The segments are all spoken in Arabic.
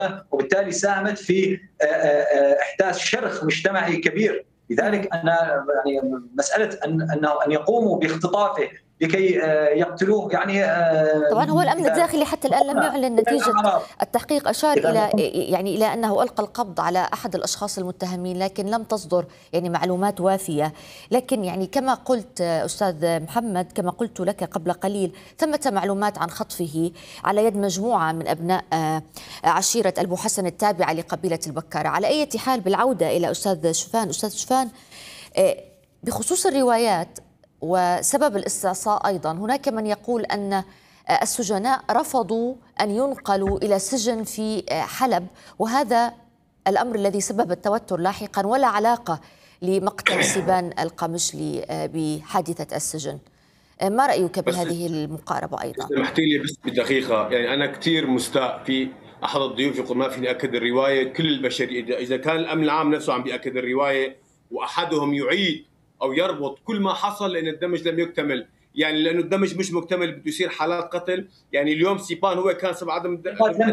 وبالتالي ساهمت في احداث شرخ مجتمعي كبير. لذلك انا يعني مساله ان يقوموا باختطافه لكي يقتلوه يعني طبعا هو الامن الداخلي حتى الان لم يعلن نتيجه التحقيق، اشار الى انه القى القبض على احد الاشخاص المتهمين، لكن لم تصدر يعني معلومات وافيه. لكن يعني كما قلت استاذ محمد، كما قلت لك قبل قليل، ثمة معلومات عن خطفه على يد مجموعه من ابناء عشيره ابو حسن التابعه لقبيله البكاره. على اي حال، بالعوده الى استاذ شوفان، بخصوص الروايات وسبب الاستعصاء، أيضا هناك من يقول أن السجناء رفضوا أن ينقلوا إلى سجن في حلب، وهذا الأمر الذي سبب التوتر لاحقا، ولا علاقة لمقتل سيبان القمشلي بحادثة السجن. ما رأيك بهذه المقاربة أيضا؟ سمحتي لي بس بدقيقة، يعني أنا كثير مستاء في أحد الضيوف يقول ما فيني أكد الرواية. كل البشرية إذا كان الأمن العام نفسه عم بيأكد الرواية وأحدهم يعيد أو يربط كل ما حصل لأن الدمج لم يكتمل، يعني لأنه الدمج مش مكتمل بده يصير حالات قتل. يعني اليوم سيبان هو كان سبب عدم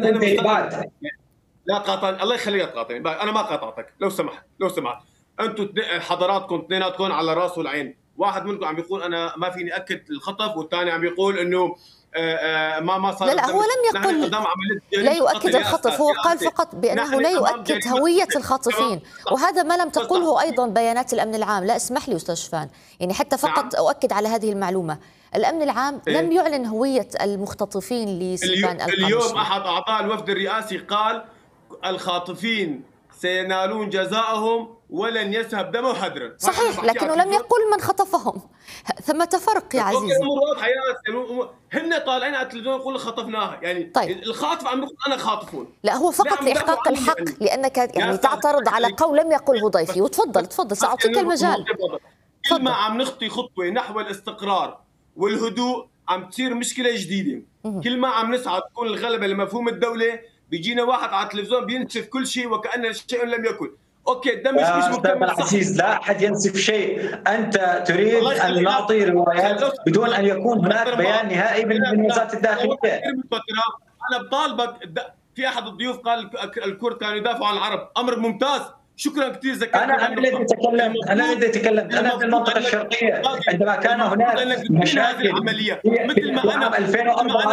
لا قاطعني، الله يخليك تقاطعني، أنا ما قاطعتك، لو سمحت أنتم حضراتكم اثنيناتكم على الراس والعين. واحد منكم عم بيقول أنا ما فيني أكد الخطف، والثاني عم بيقول إنه ما صار. لا هو لم يقل لا يؤكد الخطف، هو قال فقط بأنه لا يؤكد هوية الخاطفين، وهذا ما لم تقله أيضا بيانات الأمن العام. لا اسمح لي أستاذ شوفان، يعني حتى فقط أؤكد على هذه المعلومة. الأمن العام لم يعلن هوية المختطفين لسيبان القمشلي. اليوم أحد أعضاء الوفد الرئاسي قال الخاطفين سينالون جزاءهم ولن يذهب دمه هدرا. صحيح، لكنه لم يقل من خطفهم. ثمة فرق يا عزيزي. الامور واضحه يا هن طالعين على التلفزيون يقولوا خطفناها، يعني طيب. الخاطف عم يقول انا خاطفون. لا هو فقط لاحقاق الحق، لانك يعني تعترض على قول لم يقله ضيفي. وتفضل ساعطيك المجال. كل ما عم نخطي خطوه نحو الاستقرار والهدوء عم تصير مشكله جديده. كل ما عم نسعى تكون الغلبه لمفهوم الدوله، بيجينا واحد على التلفزيون بينسف كل شيء وكأن شيء لم يكن. اوكي الدمج مش مكمل. عزيز لا احد ينسف شيء، انت تريد ان نعطي روايات بدون ان يكون هناك بيان نهائي من وزاره الداخليه. انا بطالبك، في احد الضيوف قال الكرد كانوا يدافعوا عن العرب، امر ممتاز، شكرا كثير. ذكرت انا الذي تكلمت انا في المنطقه الشرقيه عندما كان هناك مشاكل مثل ما انا 2004.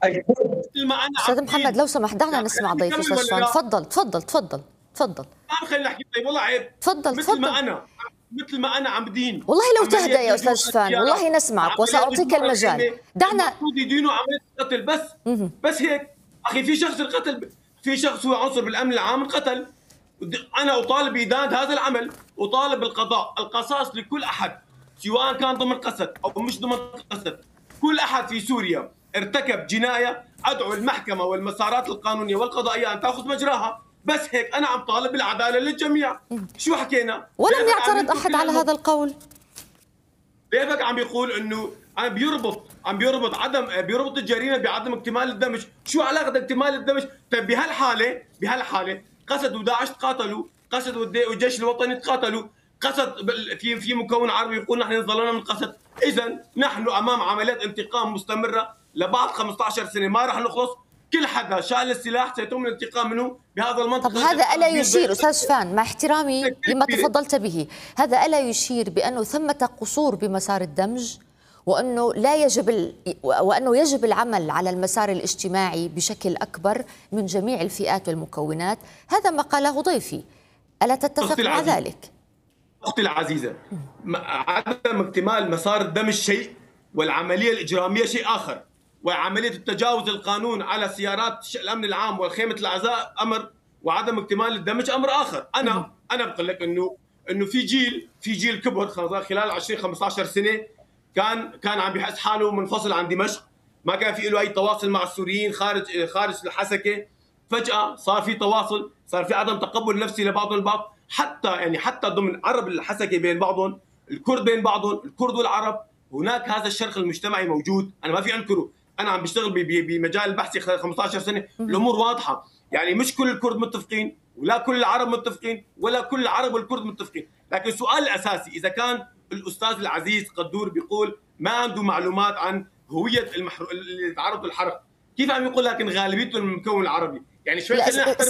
استاذ محمد لو سمحت دعنا نسمع ضيفي استاذ شوفان. تفضل. خلينا نحكي. طيب والله عيب. تفضل. مثل ما انا عم بدين. والله لو تهدى يا استاذ شوفان، والله نسمعك وساعطيك المجال. دعنا المفروض يدينوا عمليه قتل بس هيك. اخي في شخص القتل، في شخص هو عنصر بالامن العام انقتل. انا اطالب بإدانة هذا العمل، اطالب القضاء القصاص لكل احد سواء كان ضمن قسد او مش ضمن قسد. كل احد في سوريا ارتكب جنايه ادعو المحكمه والمسارات القانونيه والقضائيه ان تاخذ مجراها. بس هيك انا عم طالب بالعداله للجميع. شو حكينا؟ ولم يعترض احد على هذا القول. ليفك عم بيقول انه عم بيربط الجريمه بعدم اكتمال الدمج. شو علاقه اكتمال الدمج؟ طيب بهالحاله قسد وداعش تقاتلوا، قسد والجيش الوطني تقاتلوا، قسد في مكون عربي يقول نحن ظلمنا من قسد. اذا نحن امام عمليات انتقام مستمره لبعد 15 سنه ما راح نخلص. كل حدا شال السلاح سيتم الانتقام منه بهذا المنطق. طب هذا ألا يشير أستاذ شوفان، مع احترامي لما تفضلت به، هذا ألا يشير بأنه ثمة قصور بمسار الدمج، وأنه يجب العمل على المسار الاجتماعي بشكل أكبر من جميع الفئات والمكونات؟ هذا ما قاله ضيفي، ألا تتفق مع ذلك؟ أختي العزيزة، عدم اكتمال مسار الدمج شيء، والعملية الإجرامية شيء آخر، وعملية التجاوز القانون على سيارات الأمن العام والخيمة الأعزاء أمر، وعدم اكتمال الدمج أمر آخر. أنا بقول لك إنه في جيل كبر خلال 20-15 سنة كان عم بيحس حاله منفصل عن دمشق، ما كان في له أي تواصل مع السوريين خارج الحسكة. فجأة صار في تواصل، صار في عدم تقبل نفسي لبعضهم البعض، حتى ضمن عرب الحسكة بين بعضهم، الكرد بين بعضهم، الكرد والعرب. هناك هذا الشرخ المجتمعي موجود، أنا ما في أنكره. أنا عم بشتغل بمجال البحثي خلال 15 سنة، الأمور واضحة. يعني مش كل الكرد متفقين، ولا كل العرب متفقين، ولا كل العرب والكرد متفقين. لكن السؤال الأساسي، إذا كان الأستاذ العزيز قدور بيقول ما عنده معلومات عن هوية اللي تعرضوا للحرق، كيف عم يقول لكن غالبيته من المكون العربي؟ يعني شوي خلينا